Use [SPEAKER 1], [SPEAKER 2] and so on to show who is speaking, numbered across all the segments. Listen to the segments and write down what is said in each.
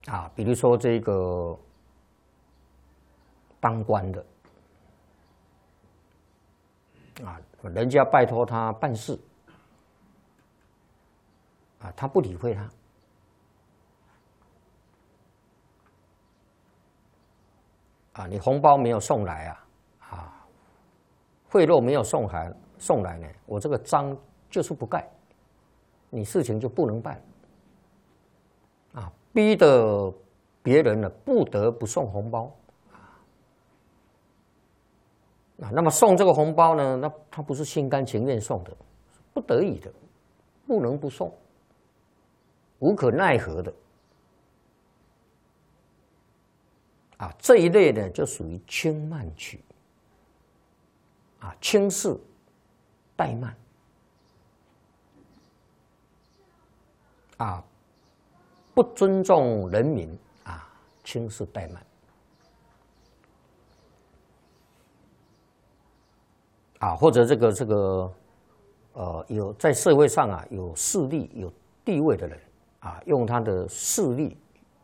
[SPEAKER 1] 比如说这个当官的人家拜托他办事他不理会他你红包没有送来贿赂没有送来呢，我这个章就是不盖，你事情就不能办逼得别人呢不得不送红包那么送这个红包呢，那他不是心甘情愿送的，是不得已的，不能不送，无可奈何的这一类呢就属于轻慢取轻视怠慢不尊重人民轻视怠慢或者这个有在社会上有势力有地位的人用他的势力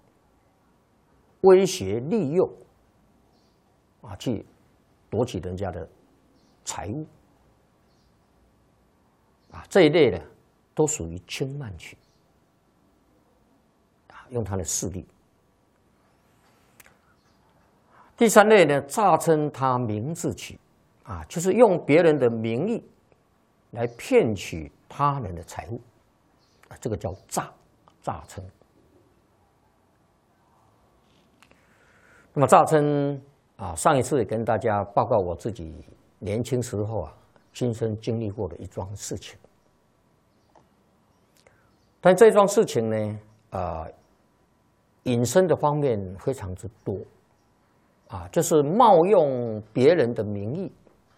[SPEAKER 1] 威胁利诱去夺取人家的财物这一类呢都属于轻慢取用他的势力。第三类呢，诈称他名自取就是用别人的名义来骗取他人的财物这个叫诈称。那么诈称上一次也跟大家报告我自己年轻时候亲身经历过的一桩事情，但这桩事情呢引申的方面非常之多就是冒用别人的名义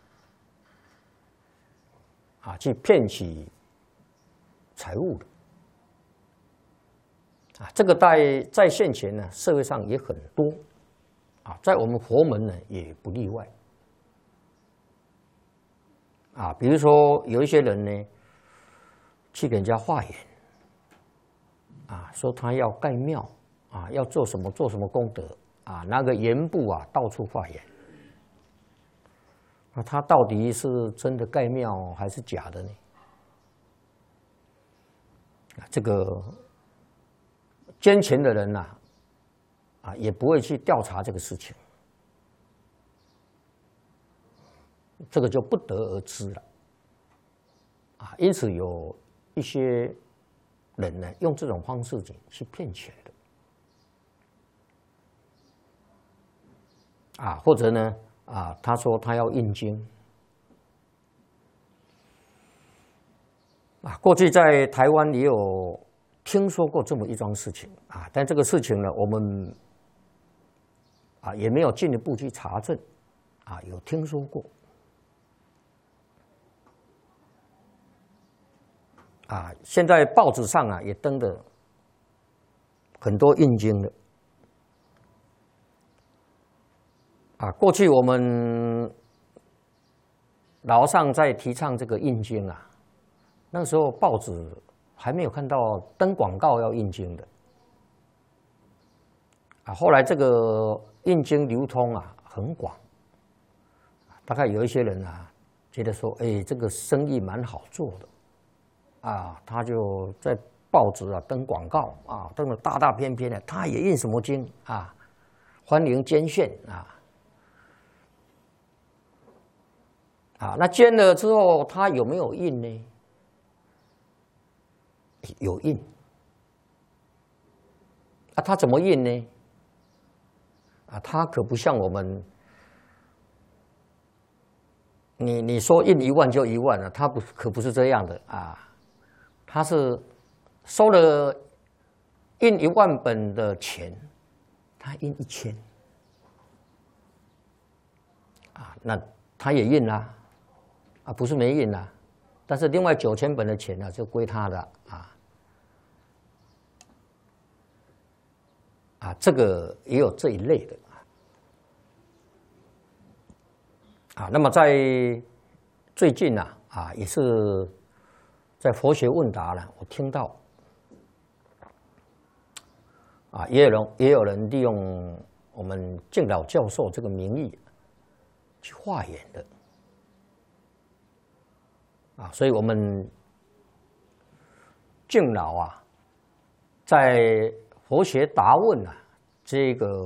[SPEAKER 1] 去骗取财物的这个在现前呢社会上也很多在我们佛门呢也不例外比如说有一些人呢去给人家化缘说他要盖庙要做什么功德拿个盐布到处化缘他到底是真的盖庙还是假的呢？这个捐钱的人也不会去调查这个事情，这个就不得而知了因此有一些人呢用这种方式去骗钱的或者呢他说他要印经过去在台湾也有听说过这么一桩事情但这个事情呢我们也没有进一步去查证有听说过现在报纸上也登的很多印经的过去我们老上在提倡这个印经那时候报纸还没有看到登广告要印经的后来这个印经流通很广大概有一些人觉得说这个生意蛮好做的他就在报纸登广告登得大大篇篇的他也印什么经欢迎捐献那捐了之后他有没有印呢？有印他怎么印呢？他可不像我们你说印1万就1万了，他可不是这样的他是收了印1万本的钱，他印1000那他也印啦不是没印啦，但是另外9000本的钱就归他的这个也有这一类的那么在最近也是在佛学问答我听到啊，也有人利用我们敬老教授这个名义去化缘的啊，所以我们敬老啊，在佛学答问啊这个